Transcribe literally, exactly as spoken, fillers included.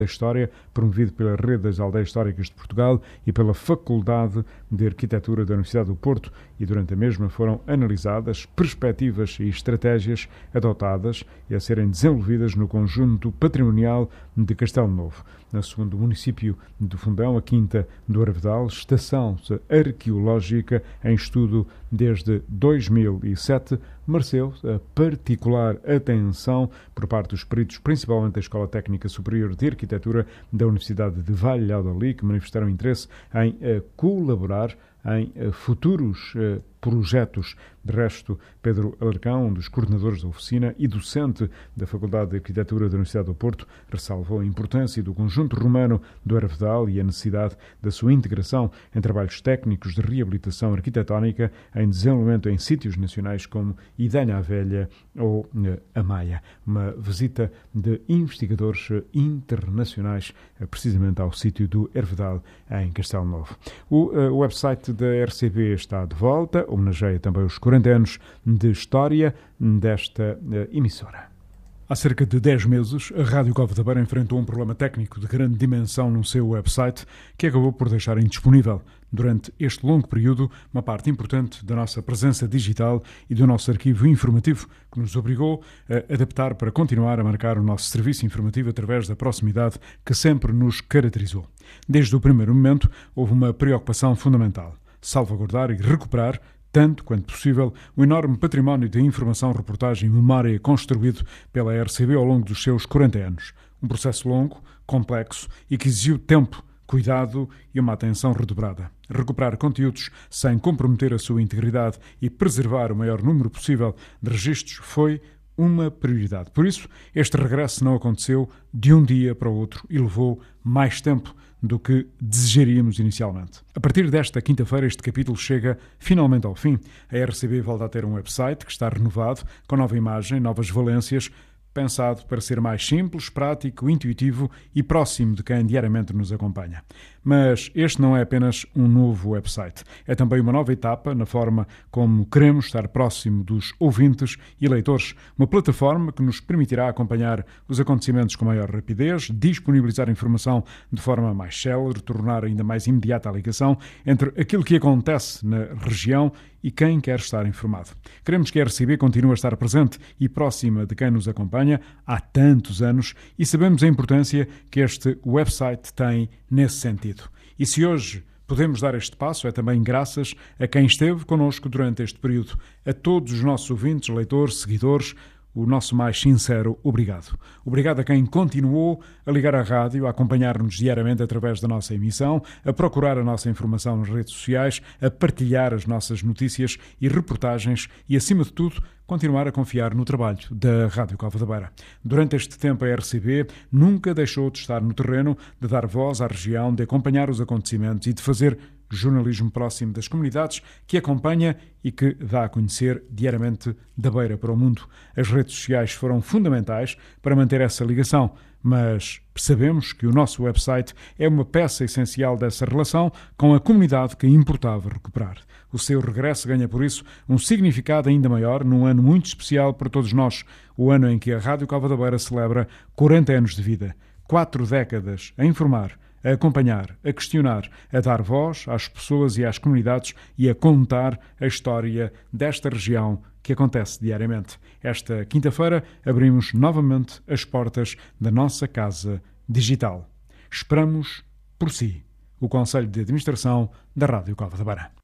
da História, promovido pela Rede das Aldeias Históricas de Portugal e pela Faculdade de Arquitetura da Universidade do Porto, e durante a mesma foram analisadas perspectivas e estratégias adotadas e a serem desenvolvidas no conjunto patrimonial de Castelo Novo. Na segundo município do Fundão, a Quinta do Arvedal, estação arqueológica em estudo desde dois mil e sete, mereceu a particular atenção por parte dos peritos, principalmente da Escola Técnica Superior de Arquitetura da Universidade de Valladolid, que manifestaram interesse em uh, colaborar em uh, futuros uh, projetos. De resto, Pedro Alarcão, um dos coordenadores da oficina e docente da Faculdade de Arquitetura da Universidade do Porto, ressalvou a importância do conjunto romano do Arvedal e a necessidade da sua integração em trabalhos técnicos de reabilitação arquitetónica em desenvolvimento em sítios nacionais como Idanha a Velha ou a Maia. Uma visita de investigadores internacionais precisamente ao sítio do Arvedal em Castelo Novo. O uh, website da R C B está de volta, homenageia também os quarenta anos de história desta uh, emissora. Há cerca de dez meses, a Rádio Cova da Beira enfrentou um problema técnico de grande dimensão no seu website, que acabou por deixar indisponível, durante este longo período, uma parte importante da nossa presença digital e do nosso arquivo informativo, que nos obrigou a adaptar para continuar a marcar o nosso serviço informativo através da proximidade que sempre nos caracterizou. Desde o primeiro momento, houve uma preocupação fundamental: salvaguardar e recuperar, tanto quanto possível, o enorme património de informação, reportagem e memória construído pela R C B ao longo dos seus quarenta anos. Um processo longo, complexo e que exigiu tempo, cuidado e uma atenção redobrada. Recuperar conteúdos sem comprometer a sua integridade e preservar o maior número possível de registros foi uma prioridade. Por isso, este regresso não aconteceu de um dia para o outro e levou mais tempo do que desejaríamos inicialmente. A partir desta quinta-feira, este capítulo chega finalmente ao fim. A R C B volta a ter um website que está renovado, com nova imagem, novas valências, pensado para ser mais simples, prático, intuitivo e próximo de quem diariamente nos acompanha. Mas este não é apenas um novo website. É também uma nova etapa na forma como queremos estar próximo dos ouvintes e leitores. Uma plataforma que nos permitirá acompanhar os acontecimentos com maior rapidez, disponibilizar informação de forma mais célere, tornar ainda mais imediata a ligação entre aquilo que acontece na região e quem quer estar informado. Queremos que a R C B continue a estar presente e próxima de quem nos acompanha há tantos anos e sabemos a importância que este website tem nesse sentido. E se hoje podemos dar este passo, é também graças a quem esteve connosco durante este período. A todos os nossos ouvintes, leitores, seguidores, o nosso mais sincero obrigado. Obrigado a quem continuou a ligar à rádio, a acompanhar-nos diariamente através da nossa emissão, a procurar a nossa informação nas redes sociais, a partilhar as nossas notícias e reportagens e, acima de tudo, continuar a confiar no trabalho da Rádio Cova da Beira. Durante este tempo, a R C B nunca deixou de estar no terreno, de dar voz à região, de acompanhar os acontecimentos e de fazer jornalismo próximo das comunidades que acompanha e que dá a conhecer diariamente da Beira para o mundo. As redes sociais foram fundamentais para manter essa ligação, mas sabemos que o nosso website é uma peça essencial dessa relação com a comunidade que importava recuperar. O seu regresso ganha, por isso, um significado ainda maior num ano muito especial para todos nós, o ano em que a Rádio Cova da Beira celebra quarenta anos de vida. Quatro décadas a informar, a acompanhar, a questionar, a dar voz às pessoas e às comunidades e a contar a história desta região que acontece diariamente. Esta quinta-feira abrimos novamente as portas da nossa casa digital. Esperamos por si. O Conselho de Administração da Rádio Cova da Beira.